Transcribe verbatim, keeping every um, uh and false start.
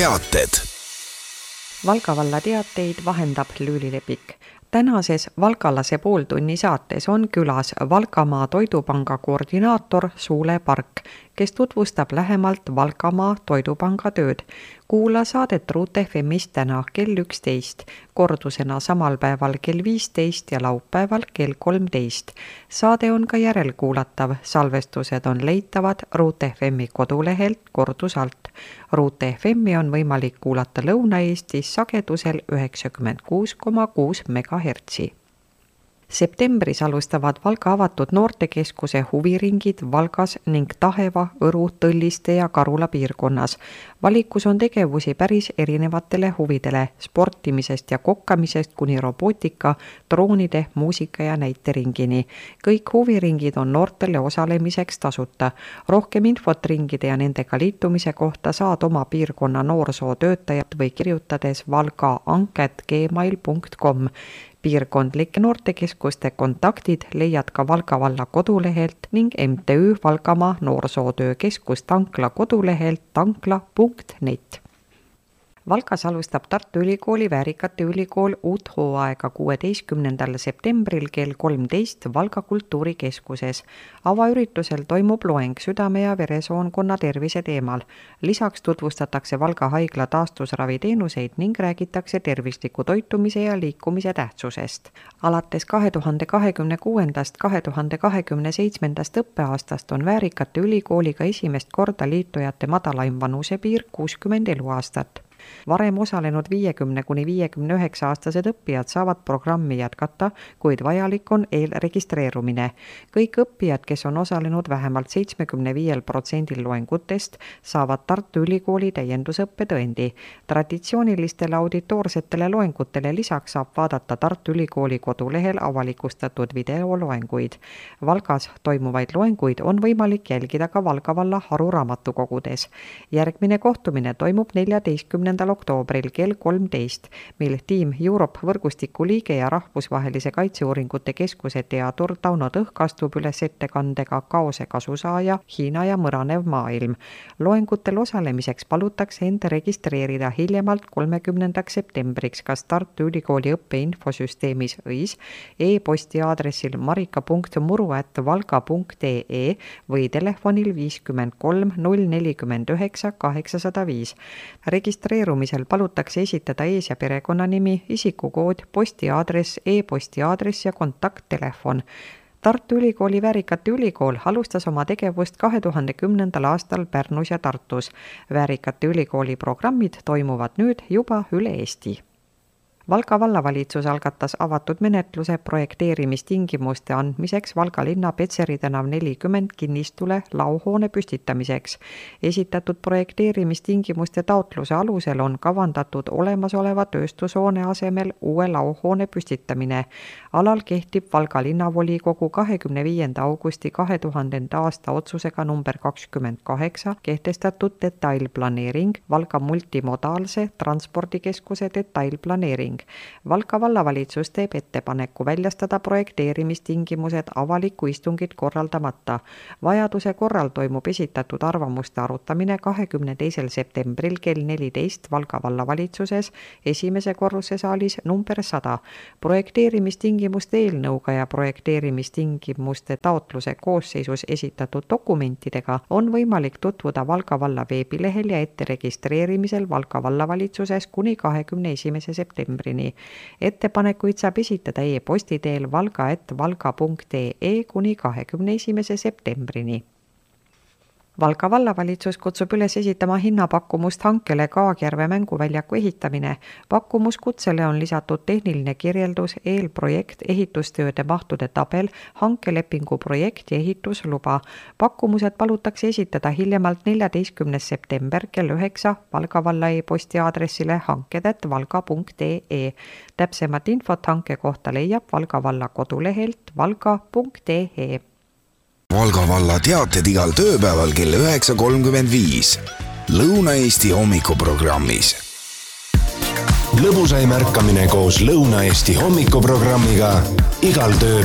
teated. Valga valla teateid vahendab Lüüli Lepik. Tänases Valgalase pooltunni saates on külas Valgamaa Toidupanga koordinaator Suule Park, kes tutvustab lähemalt Valgamaa Toidupanga tööd. Kuula saadet Ruut F M-ist täna kell üksteist, kordusena samal päeval kell viisteist ja laupäeval kell kolmteist. Saade on ka järelkuulatav, salvestused on leitavad Ruut F M-i kodulehelt kordusalt. Ruut F M-i on võimalik kuulata Lõuna-Eestis sagedusel üheksakümmend kuus koma kuus megahertsi. Septembris alustavad Valga avatud noortekeskuse huviringid Valgas ning Taheva, Õru, Tõlliste ja Karula piirkonnas. Valikus on tegevusi päris erinevatele huvidele, sportimisest ja kokkamisest kuni robootika, droonide, muusika ja näiteringini. Kõik huviringid on noortele osalemiseks tasuta. Rohkem infot ringide ja nendega liitumise kohta saad oma piirkonna noorsootöötajat või kirjutades valgaanket gmail punkt com. Piirkondlike noortekeskuste kontaktid leiad ka Valga valla kodulehelt ning M T Ü Valgamaa noorsootöökeskus Tankla kodulehelt tankla punkt net. Valgas alustab Tartu Ülikooli Väärikate Ülikool uut hooaega kuueteistkümnendal septembril kell kolmteist Valga kultuurikeskuses. Avaüritusel toimub loeng südame- ja veresoonkonna tervise teemal. Lisaks tutvustatakse Valga haigla taastusraviteenuseid ning räägitakse tervisliku toitumise ja liikumise tähtsusest. Alates kahe tuhande kahekümne kuuendast kahe tuhande kahekümne seitsmendast õppeaastast on Väärikate Ülikooliga esimest korda liitujate madalaim vanusepiir kuuskümmend eluaastat. Varem osalenud viiekümne kuni viiekümne üheksa aastased õppijad saavad programmi jätkata, kuid vajalik on eelregistreerumine. Kõik õppijad, kes on osalenud vähemalt seitsmekümne viiel protsendil loengutest, saavad Tartu Ülikooli täiendusõppetõendi. Traditsioonilistele auditoorsetele loengutele lisaks saab vaadata Tartu Ülikooli kodulehel avalikustatud videoloenguid. Valgas toimuvaid loenguid on võimalik jälgida ka Valga valla haruraamatukogudes. Järgmine kohtumine toimub neljateistkümnendal oktoobril kell kolmteist, mil Team Europe võrgustiku liige ja Rahvusvahelise kaitseuuringute keskuse teadur Tauno Tõhk astub üles ettekandega Kaose kasusaaja, Hiina ja mõranev maailm. Loengutel osalemiseks palutakse end registreerida hiljemalt kolmekümnendaks septembriks kas Tartu Ülikooli õppeinfosüsteemis õis, e-posti aadressil marika punkt muru ät valga punkt ee või telefonil viiskümmend kolm null nelikümmend üheksa kaheksasada viis. Registreerimisel palutakse esitada ees- ja perekonnanimi, isikukood, postiaadress, e-posti aadress ja kontakttelefon. Tartu Ülikooli Väärikate Ülikool alustas oma tegevust kahe tuhande kümnendal aastal Pärnus ja Tartus. Väärikate Ülikooli programmid toimuvad nüüd juba üle Eesti. Valga vallavalitsus algatas avatud menetluse projekteerimistingimuste andmiseks Valga linna Petseri tänav nelikümmend kinnistule lauhoone püstitamiseks. Esitatud projekteerimistingimuste taotluse alusel on kavandatud olemasoleva tööstushoone asemel uue lauhoone püstitamine. Alal kehtib Valga linnavolikogu kahekümne viienda augusti kahe tuhandenda aasta otsusega number kakskümmend kaheksa kehtestatud detailplaneering, Valga multimodaalse transpordikeskuse detailplaneering. Valga vallavalitsus teeb ettepaneku väljastada projekteerimistingimused avalikku istungit korraldamata. Vajaduse korral toimub esitatud arvamuste arutamine kahekümne teisel septembril kell neliteist Valga vallavalitsuses esimese korruse saalis number sada. Projekteerimistingimuste eelnõuga ja projekteerimistingimuste taotluse koosseisus esitatud dokumentidega on võimalik tutvuda Valga valla veebilehel ja ette registreerimisel Valga vallavalitsuses kuni kahekümne esimese septembrini. Ettepanekuid saab esitada e-posti teel valga ät valga punkt ee kuni kahekümne esimese septembrini. Valga vallavalitsus kutsub üles esitama hinnapakkumust hankele Kaagjärve mänguväljaku ehitamine. Pakkumuskutsele on lisatud tehniline kirjeldus, eelprojekt, ehitustööde mahtude tabel, hankelepingu projekt ja ehitusluba. Pakkumused palutakse esitada hiljemalt neljateistkümnes september kell üheksa Valga valla e-posti aadressile hanked ät valga punkt ee. Täpsemat infot hanke kohta leiab Valga valla kodulehelt valga punkt ee. Valga valla teated igal tööpäeval kell üheksa kolmkümmend viis. Lõuna-Eesti hommikuprogrammis. Lõbusaim ärkamine koos Lõuna-Eesti hommikuprogrammiga igal töö